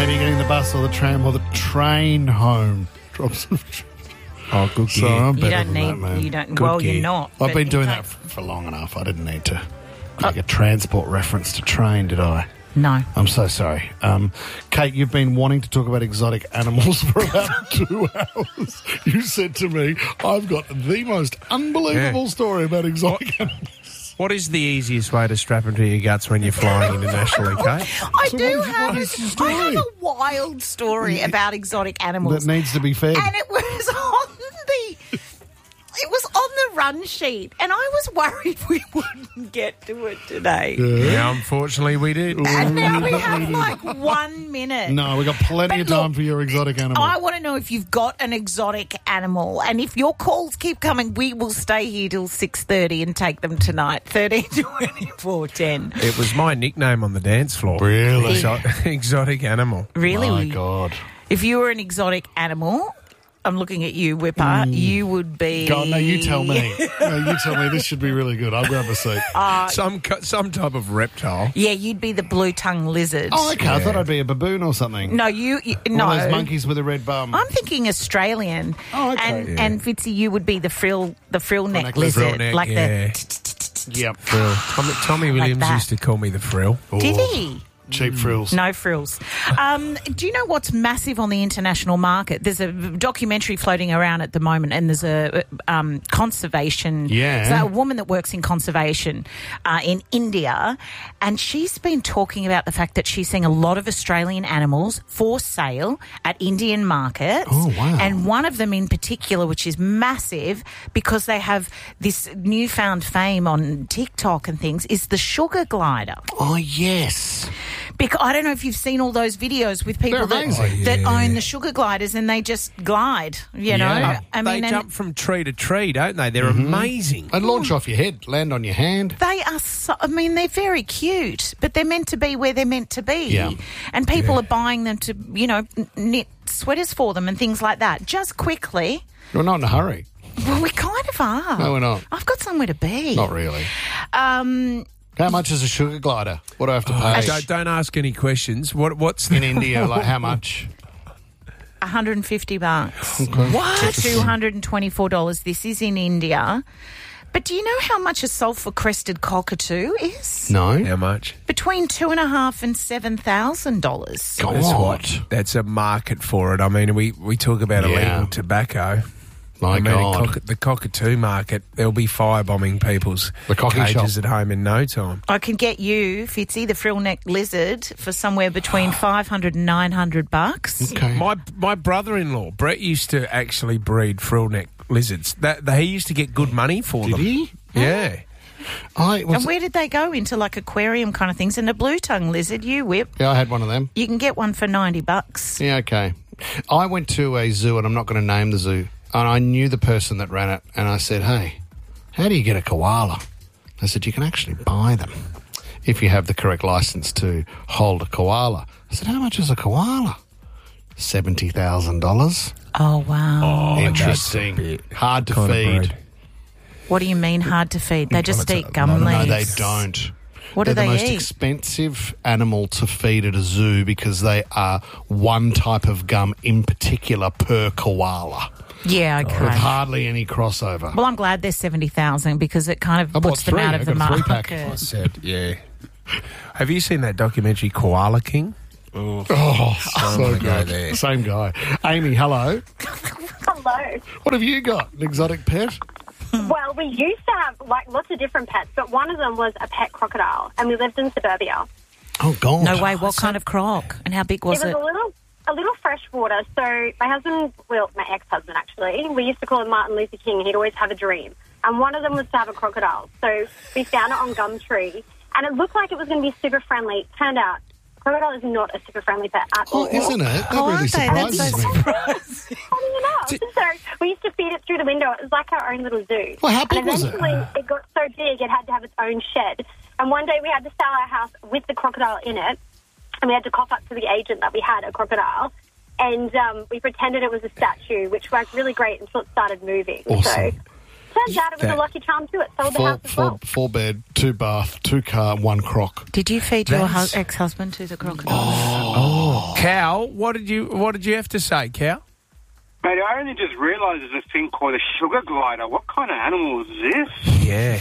Maybe getting the bus or the tram or the train home. Drops of... Oh, good gear. So I'm You better don't than need. that, man. You don't. Good Well, gear. you're not. I've but been you doing don't- that for long enough. I didn't need to make a transport reference to train, did I? No. I'm so sorry. Kate, you've been wanting to talk about exotic animals for about 2 hours. You said to me, I've got the most unbelievable story about exotic animals. What is the easiest way to strap them to your guts when you're flying internationally, Kate? I So do what have. is your I story? have a wild story about exotic animals, That needs to be fed. and it was on the. It was on the run sheet, and I was worried we wouldn't get to it today. Yeah, unfortunately we did. And now we have like 1 minute. No, we've got plenty But of time look, for your exotic animal. I want to know if you've got an exotic animal, and if your calls keep coming, we will stay here till 6:30 and take them tonight. 13 24 10. It was my nickname on the dance floor. Really? Exotic animal. Really? My God. If you were an exotic animal, I'm looking at you, Whipper. You would be. God, no, you tell me. No, you tell me. This should be really good. I'll grab a seat. Some type of reptile. Yeah, you'd be the blue-tongued lizard. Oh, okay. I thought I'd be a baboon or something. No, you no. One of those monkeys with a red bum. I'm thinking Australian. Oh, okay. And Fitzy, you would be the frill neck neck lizard, Frill neck, like yeah. the. Yep. Frill. Tommy Williams that. used to call me the frill. Did he? Cheap frills. No frills. Do you know what's massive on the international market? There's a documentary floating around at the moment, and there's a conservation. Yeah. So a woman that works in conservation in India, and she's been talking about the fact that she's seeing a lot of Australian animals for sale at Indian markets. Oh, wow. And one of them in particular, which is massive because they have this newfound fame on TikTok and things, is the sugar glider. Oh, yes. Because I don't know if you've seen all those videos with people They're that, amazing. that own the sugar gliders and they just glide, you know. Yeah. They jump from tree to tree, don't they? They're amazing. And launch off your head, land on your hand. they are so, I mean, they're very cute, but they're meant to be where they're meant to be. Yeah. And people are buying them to, you know, knit sweaters for them and things like that. Just quickly. We're not in a hurry. Well, we kind of are. No, we're not. I've got somewhere to be. Not really. Um, How much is a sugar glider? What do I have to pay? Don't ask any questions. What's In India, like how much? $150. Okay. What? $224. This is in India. But do you know how much a sulphur-crested cockatoo is? No. how much? Between $2,500 and $7,000. God. That's what. That's a market for it. I mean, we talk about Yeah. illegal tobacco. My I mean, God. the cockatoo market, they'll be firebombing people's The cocky cages shop. at home in no time. I can get you, Fitzy, the frill-necked lizard, for somewhere between $500 and $900. Okay. My brother-in-law, Brett, used to actually breed frill-neck lizards. He used to get good money for Did them. he? Yeah. And where did they go? Into like aquarium kind of things? And a blue-tongue lizard, you whip. Yeah, I had one of them. You can get one for $90. Yeah, okay. I went to a zoo, and I'm not going to name the zoo, and I knew the person that ran it, and I said, hey, how do you get a koala? They said, you can actually buy them if you have the correct license to hold a koala. I said, how much is a koala? $70,000. Oh, wow. Interesting. Hard to feed. What do you mean hard to feed? They just eat gum No, leaves. they don't. What do They're the they most eat? expensive animal to feed at a zoo because they are one type of gum in particular per koala, Yeah, with okay. hardly any crossover. Well, I'm glad they're 70,000 because it kind of I bought puts them three. out I of the got a three-pack. market. Said, yeah. Have you seen that documentary, Koala King? Oh, I'm so gonna go good. there. Same guy. Amy, hello. Hello. What have you got? An exotic pet? Well, we used to have lots of different pets, but one of them was a pet crocodile, and we lived in suburbia. Oh, God. No way. What kind of croc? And how big was It it? was a little freshwater. So my husband, well, my ex-husband actually, we used to call him Martin Luther King. He'd always have a dream, and one of them was to have a crocodile. So we found it on Gumtree, and it looked like it was going to be super friendly. Turned out, crocodile is not a super friendly pet at all. Oh, isn't it? That Oh, really aren't they? That's surprises so me. surprising. Funny enough. So we used to feed it through the window. It was like our own little zoo. Well, how big and was it? eventually it got so big it had to have its own shed. And one day we had to sell our house with the crocodile in it, and we had to cough up to the agent that we had a crocodile. And we pretended it was a statue, which worked really great until it started moving. Awesome. So turns out it was a lucky charm too. It sold the house as well. 4 bed, 2 bath, 2 car, 1 croc. Did you feed your ex-husband to the crocodile? Cal, what did you have to say, Cal? Mate, I only just realised there's a thing called a sugar glider. What kind of animal is this? Yeah.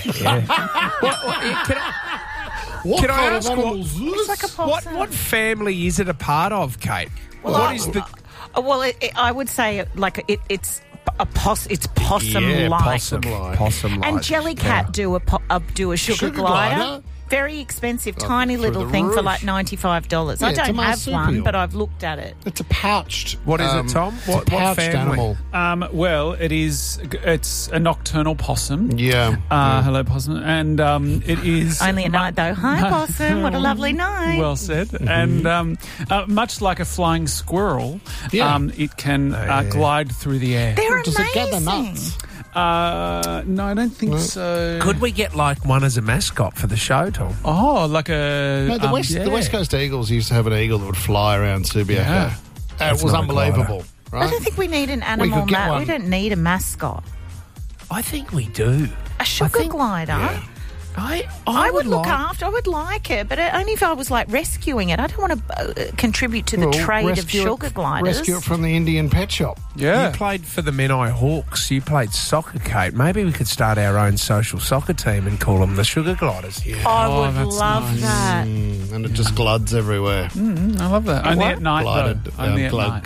Can I ask It's like a possum. what family is it a part of, Kate? What is the... Well, I would say it's possum-like. Possum-like. And Jellycat do a sugar glider. Very expensive, tiny little the thing for roof. like $95. Yeah, I it's a don't have marsupial. one, but I've looked at it. It's a pouched. What is it, Tom? What pouched family? animal? Well, it's a nocturnal possum. Yeah. Hello, possum. And it is... Only at night, though. Hi, possum. What a lovely night. Well said. And much like a flying squirrel, Yeah. It can glide through the air. They're Does amazing. it gather nuts? No, I don't think so. Could we get like one as a mascot for the show, Tom? Oh, like a... No, the West Coast Eagles used to have an eagle that would fly around Subiaco. Yeah. It was not a unbelievable, I right? don't think we need an animal. could get one. We don't need a mascot. I think we do. A sugar glider. Yeah. I would look after. I would like it, but only if I was like rescuing it. I don't want to contribute to the Well, trade of rescue sugar it- gliders. Rescue it from the Indian pet shop. Yeah. You played for the Menai Hawks. You played soccer, Kate. Maybe we could start our own social soccer team and call them the Sugar Gliders. Yeah. I would that's love nice. that. And it just gloods everywhere. I love that. Only at night, Glided, though. Only at night.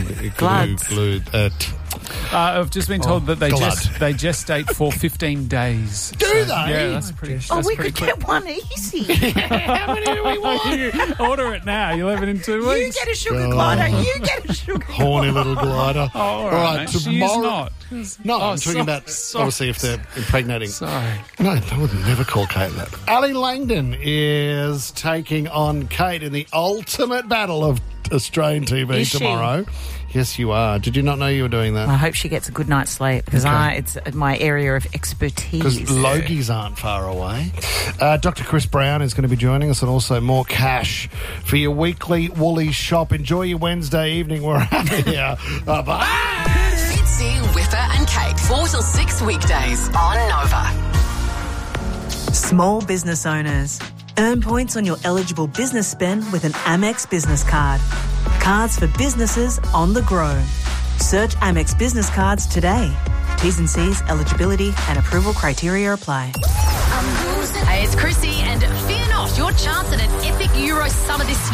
Gloods. I've just been told that they glud. gestate for 15 days. Do they? Yeah, that's pretty. Oh, that's we pretty could get one easy. How many do we want? Order it now. You'll have it in 2 You weeks. get a sugar glider. You get a sugar Horny glider. little glider. Oh, all right, mate. She is tomorrow. not. No, Oh, I'm talking about sorry. obviously if they're impregnating. Sorry. No, I would never call Kate that. Ali Langdon is taking on Kate in the ultimate battle of Australian TV Is she? tomorrow. Yes, you are. Did you not know you were doing that? I hope she gets a good night's sleep because it's my area of expertise. Because Logies aren't far away. Dr. Chris Brown is going to be joining us, and also more cash for your weekly Woolies shop. Enjoy your Wednesday evening. We're out of here. Bye. Fitzy, Whipper and Kate, 4 till 6 weekdays on Nova. Small business owners. Earn points on your eligible business spend with an Amex business card. Cards for businesses on the grow. Search Amex business cards today. T's and C's, eligibility and approval criteria apply. Hey, it's Chrissy, and fear not, your chance at an epic Euro summer this year.